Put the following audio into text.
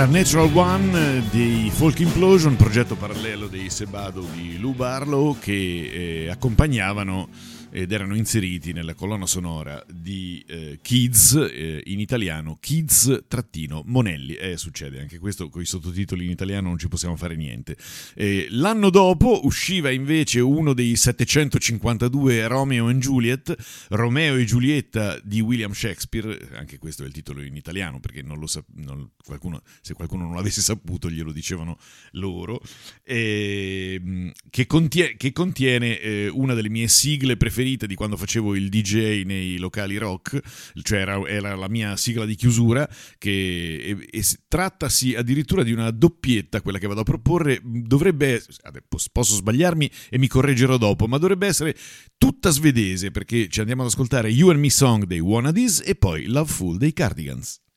Natural One dei Folk Implosion, progetto parallelo dei Sebado di Lou Barlow, che accompagnavano ed erano inseriti nella colonna sonora di Kids, in italiano Kids-Monelli. Succede anche questo, con i sottotitoli in italiano non ci possiamo fare niente. L'anno dopo usciva invece uno dei 752 Romeo e Giulietta di William Shakespeare, anche questo è il titolo in italiano perché se qualcuno non l'avesse saputo glielo dicevano loro, che contiene una delle mie sigle preferite di quando facevo il DJ nei locali rock, cioè era la mia sigla di chiusura, che trattasi addirittura di una doppietta, quella che vado a proporre. Dovrebbe, posso sbagliarmi e mi correggerò dopo, ma dovrebbe essere tutta svedese, perché ci andiamo ad ascoltare You and Me Song dei Wannadies e poi Loveful dei Cardigans.